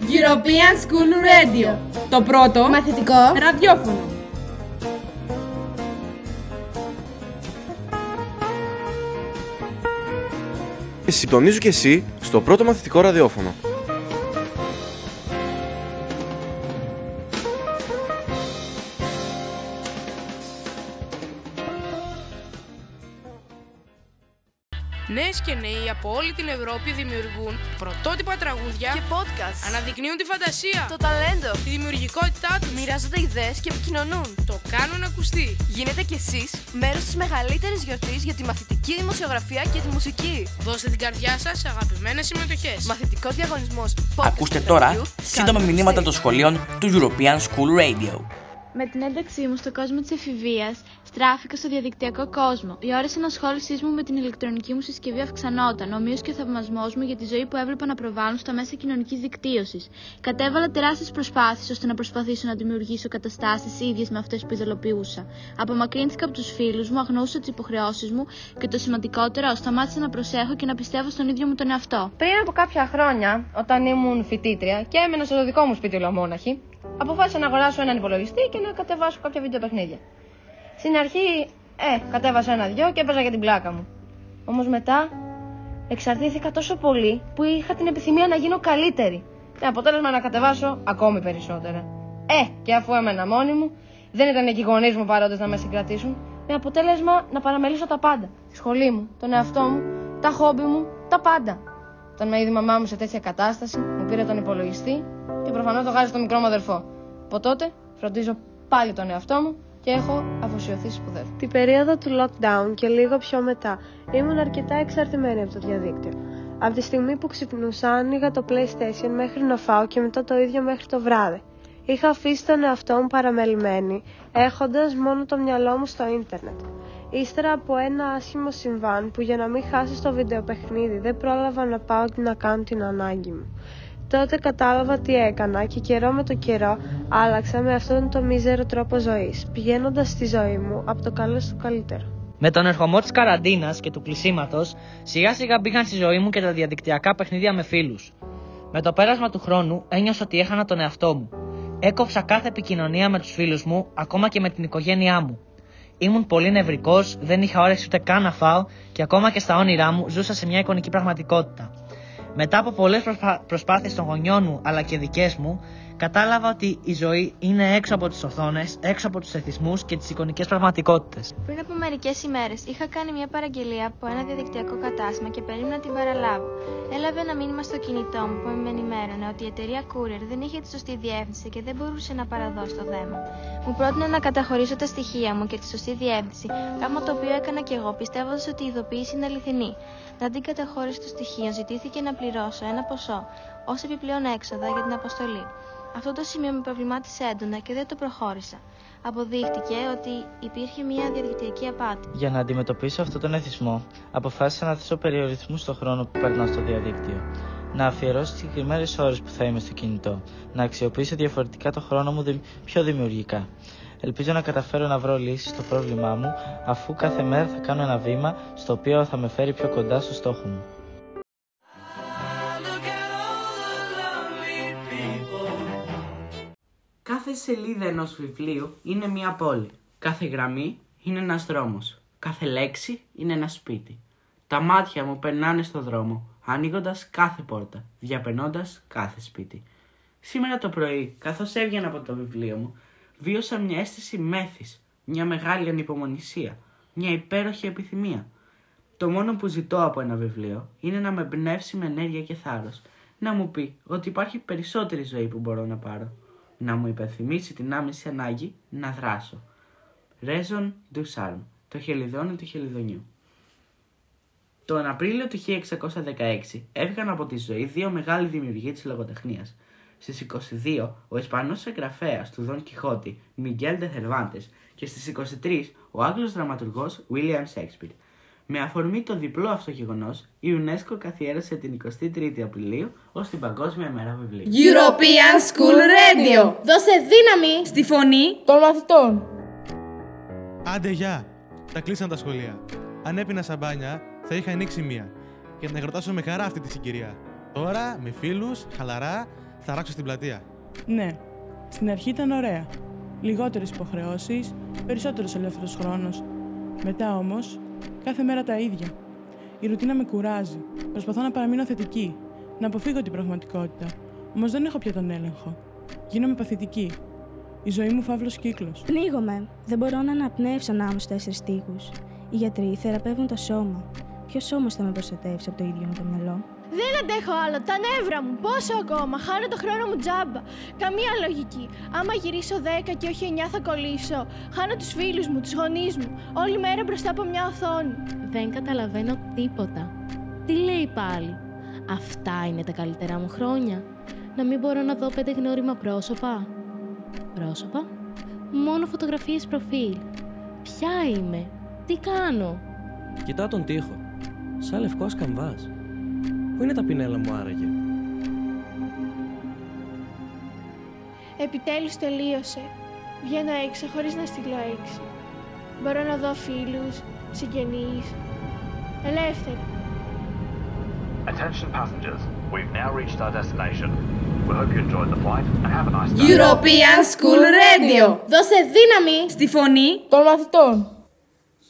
European School Radio, το πρώτο μαθητικό ραδιόφωνο. Συντονίζου και εσύ στο πρώτο μαθητικό ραδιόφωνο. Νέες και νέοι από όλη την Ευρώπη δημιουργούν πρωτότυπα τραγούδια και podcast. Αναδεικνύουν τη φαντασία, το ταλέντο, τη δημιουργικότητά τους. μοιράζονται ιδέες και επικοινωνούν. Το κάνουν ακουστεί. Γίνετε κι εσείς μέρος της μεγαλύτερης γιορτής για τη μαθητική δημοσιογραφία και τη μουσική. Δώστε την καρδιά σας σε αγαπημένες συμμετοχές. Μαθητικός διαγωνισμός. Ακούστε τώρα σύντομα μηνύματα των σχολείων του European School Radio. Με την ένταξή μου στον κόσμο της εφηβείας, στράφηκα στο διαδικτυακό κόσμο. Οι ώρες ενασχόλησής μου με την ηλεκτρονική μου συσκευή αυξανόταν, ομοίως και ο θαυμασμός μου για τη ζωή που έβλεπα να προβάλλουν στα μέσα κοινωνικής δικτύωσης. Κατέβαλα τεράστιες προσπάθειες ώστε να προσπαθήσω να δημιουργήσω καταστάσεις ίδιες με αυτές που ειδωλοποιούσα. Απομακρύνθηκα από τους φίλους μου, αγνοούσα τις υποχρεώσεις μου και το σημαντικότερο, σταμάτησα να προσέχω και να πιστεύω στον ίδιο μου τον εαυτό. Πριν από κάποια χρόνια, όταν ήμουν φοιτήτρια και έμενα στο δικό μου σπίτι ολομόναχη, αποφάσισα να αγοράσω έναν υπολογιστή και να κατεβάσω κάποια βίντεο παιχνίδια. Στην αρχή, κατέβασα ένα-δυο και έπαιζα για την πλάκα μου. Όμως μετά, εξαρτήθηκα τόσο πολύ που είχα την επιθυμία να γίνω καλύτερη. Με αποτέλεσμα να κατεβάσω ακόμη περισσότερα. Και αφού έμενα μόνη μου, δεν ήταν και οι γονείς μου παρόντες να με συγκρατήσουν. Με αποτέλεσμα να παραμελήσω τα πάντα. Τη σχολή μου, τον εαυτό μου, τα χόμπι μου, τα πάντα. Όταν με είδε η μαμά μου σε τέτοια κατάσταση, μου πήρε τον υπολογιστή και προφανώς το χάρισε στο μικρό μου αδερφό. Από τότε φροντίζω πάλι τον εαυτό μου και έχω αφοσιωθεί σπουδές. Την περίοδο του lockdown και λίγο πιο μετά ήμουν αρκετά εξαρτημένη από το διαδίκτυο. Από τη στιγμή που ξυπνούσα άνοιγα το PlayStation μέχρι να φάω και μετά το ίδιο μέχρι το βράδυ. Είχα αφήσει τον εαυτό μου παραμελημένη, έχοντας μόνο το μυαλό μου στο ίντερνετ. Ύστερα από ένα άσχημο συμβάν που για να μην χάσω το βιντεοπαιχνίδι δεν πρόλαβα να πάω να κάνω την ανάγκη μου. Τότε κατάλαβα τι έκανα και καιρό με το καιρό άλλαξα με αυτόν τον μίζερο τρόπο ζωής, πηγαίνοντας στη ζωή μου από το καλό στο καλύτερο. Με τον ερχομό της καραντίνας και του κλεισίματος, σιγά σιγά μπήκαν στη ζωή μου και τα διαδικτυακά παιχνίδια με φίλους. Με το πέρασμα του χρόνου ένιωσα ότι έχανα τον εαυτό μου. Έκοψα κάθε επικοινωνία με τους φίλους μου, ακόμα και με την οικογένειά μου. Ήμουν πολύ νευρικός, δεν είχα όρεξη ούτε καν να φάω και ακόμα και στα όνειρά μου ζούσα σε μια εικονική πραγματικότητα. Μετά από πολλές προσπάθειες των γονιών μου αλλά και δικές μου, κατάλαβα ότι η ζωή είναι έξω από τις οθόνες, έξω από τους εθισμούς και τις εικονικές πραγματικότητες. Πριν από μερικές ημέρες είχα κάνει μια παραγγελία από ένα διαδικτυακό κατάστημα και περίμενα να την παραλάβω. Έλαβε ένα μήνυμα στο κινητό μου που με ενημέρωνε ότι η εταιρεία Courier δεν είχε τη σωστή διεύθυνση και δεν μπορούσε να παραδώσει το δέμα. Μου πρότεινε να καταχωρήσω τα στοιχεία μου και τη σωστή διεύθυνση, πράγμα το οποίο έκανα και εγώ πιστεύοντας ότι η ειδοποίηση είναι αληθινή. Να την καταχώρηση των στοιχείων ζητήθηκε να πληρώσω ένα ποσό ως επιπλέον έξοδα για την αποστολή. Αυτό το σημείο με προβλημάτισε έντονα και δεν το προχώρησα. Αποδείχτηκε ότι υπήρχε μια διαδικτυακή απάτη. Για να αντιμετωπίσω αυτόν τον εθισμό, αποφάσισα να θέσω περιορισμούς στον χρόνο που περνάω στο διαδίκτυο. Να αφιερώσω συγκεκριμένες ώρες που θα είμαι στο κινητό. Να αξιοποιήσω διαφορετικά το χρόνο μου πιο δημιουργικά. Ελπίζω να καταφέρω να βρω λύσεις στο πρόβλημά μου, αφού κάθε μέρα θα κάνω ένα βήμα στο οποίο θα με φέρει πιο κοντά στο στόχο μου. Κάθε σελίδα ενός βιβλίου είναι μια πόλη. Κάθε γραμμή είναι ένας δρόμος. Κάθε λέξη είναι ένα σπίτι. Τα μάτια μου περνάνε στο δρόμο, ανοίγοντας κάθε πόρτα, διαπερνώντας κάθε σπίτι. Σήμερα το πρωί, καθώς έβγαινα από το βιβλίο μου, βίωσα μια αίσθηση μέθης, μια μεγάλη ανυπομονησία, μια υπέροχη επιθυμία. Το μόνο που ζητώ από ένα βιβλίο είναι να με εμπνεύσει με ενέργεια και θάρρος, να μου πει ότι υπάρχει περισσότερη ζωή που μπορώ να πάρω, να μου υπενθυμίσει την άμεση ανάγκη να δράσω. Raison du Charme, το χελιδόνι του χελιδονιού. Τον Απρίλιο του 1616 έβγαν από τη ζωή δύο μεγάλοι δημιουργοί της λογοτεχνίας. Στις 22 ο Ισπανός συγγραφέας του Δον Κιχώτη, Μιγγέλ ντε Θερβάντες, και στις 23 ο Άγγλος δραματουργός Βίλιαμ Σέξπιρ. Με αφορμή το διπλό αυτό γεγονός, η UNESCO καθιέρωσε την 23η Απριλίου ως την Παγκόσμια Μέρα Βιβλίου. European School Radio. Δώσε δύναμη στη φωνή των μαθητών. Άντε γεια! Τα κλείσαν τα σχολεία. Αν έπινα σαμπάνια, θα είχα ανοίξει μία. Και να εγκροτάσω με χαρά αυτή τη συγκυρία. Τώρα, με φίλους, χαλαρά, ταράξω στην πλατεία. Ναι, στην αρχή ήταν ωραία. Λιγότερες υποχρεώσεις, περισσότερος ελεύθερος χρόνος. Μετά όμως, κάθε μέρα τα ίδια. Η ρουτίνα με κουράζει. Προσπαθώ να παραμείνω θετική, να αποφύγω την πραγματικότητα. Όμως δεν έχω πια τον έλεγχο. Γίνομαι παθητική. Η ζωή μου φαύλος κύκλος. Πνίγομαι. Δεν μπορώ να αναπνεύσω να άμω 4 τοίχους. Οι γιατροί θεραπεύουν το σώμα. Ποιος όμως θα με προστατεύσει από το ίδιο με το μυαλό? Δεν αντέχω άλλο. Τα νεύρα μου. Πόσο ακόμα. Χάνω το χρόνο μου τζάμπα. Καμία λογική. Άμα γυρίσω 10 και όχι 9 θα κολλήσω. Χάνω τους φίλους μου, τους γονείς μου. Όλη μέρα μπροστά από μια οθόνη. Δεν καταλαβαίνω τίποτα. Τι λέει πάλι? Αυτά είναι τα καλύτερά μου χρόνια? Να μην μπορώ να δω 5 γνώριμα πρόσωπα? Πρόσωπα? Μόνο φωτογραφίες προφίλ. Ποια είμαι? Τι κάνω? Κοιτάω τον τοίχο. Σαν λευκός καμβάς. Πού είναι τα πινέλα μου άραγε? Επιτέλους τελείωσε. Βγαίνω έξω χωρίς να στείλω έξι. Μπορώ να δω φίλους, συγγενείς. Ελεύθερη. Attention passengers, we've now reached our destination. We hope you enjoyed the flight and have a nice day. European School Radio. Δώσε δύναμη στη φωνή των μαθητών.